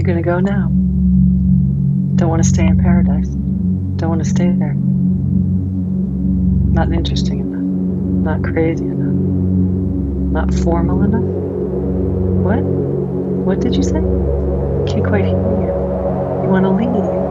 gonna go now? Don't want to stay in paradise. Don't want to stay there. Not interesting enough. Not crazy enough. Not formal enough. What? What did you say? Can't quite hear you. You want to leave?